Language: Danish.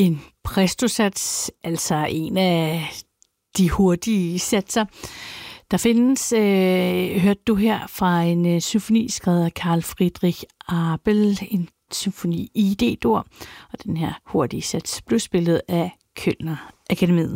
En prestosats, altså en af de hurtige satser. Der findes, hørte du her, fra en symfoni skrevet af Carl Friedrich Abel, en symfoni i D-dur, og den her hurtige sats blev spillet af Kølner Akademiet.